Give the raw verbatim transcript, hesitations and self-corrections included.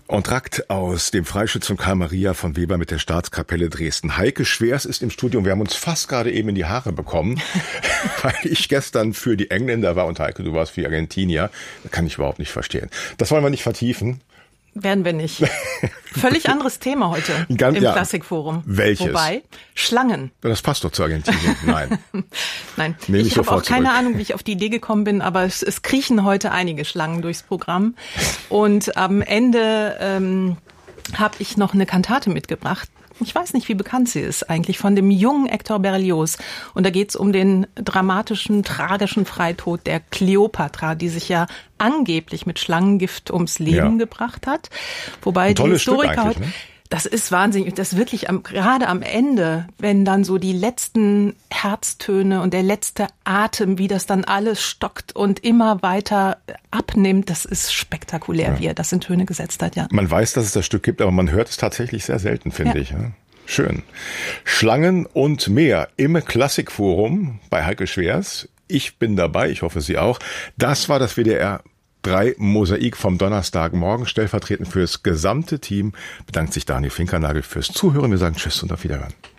Entrakt aus dem Freischützen Karl Maria von Weber mit der Staatskapelle Dresden. Heike Schwers ist im Studium. Wir haben uns fast gerade eben in die Haare bekommen, weil ich gestern für die Engländer war und Heike, du warst für die Argentinier. Das kann ich überhaupt nicht verstehen. Das wollen wir nicht vertiefen. Werden wir nicht. Völlig anderes Thema heute Ganz, im ja. Klassikforum. Welches? Wobei, Schlangen. Das passt doch zu Argentinien. Nein. Nein, Nehme ich ich habe auch keine zurück. Ahnung, wie ich auf die Idee gekommen bin, aber es, es kriechen heute einige Schlangen durchs Programm. Und am Ende ähm, habe ich noch eine Kantate mitgebracht. Ich weiß nicht, wie bekannt sie ist eigentlich, von dem jungen Hector Berlioz. Und da geht's um den dramatischen, tragischen Freitod der Kleopatra, die sich ja angeblich mit Schlangengift ums Leben Ja. gebracht hat. Wobei Ein die tolles Stück Historiker eigentlich, heute... ne? Das ist wahnsinnig. Das wirklich am, gerade am Ende, wenn dann so die letzten Herztöne und der letzte Atem, wie das dann alles stockt und immer weiter abnimmt, das ist spektakulär, Ja. wie er das in Töne gesetzt hat, ja. Man weiß, dass es das Stück gibt, aber man hört es tatsächlich sehr selten, finde Ja. ich. Ja? Schön. Schlangen und mehr im Klassikforum bei Heike Schwers. Ich bin dabei, ich hoffe Sie auch. Das war das W D R drei Mosaik vom Donnerstagmorgen. Stellvertretend fürs gesamte Team bedankt sich Daniel Finkernagel fürs Zuhören. Wir sagen Tschüss und auf Wiederhören.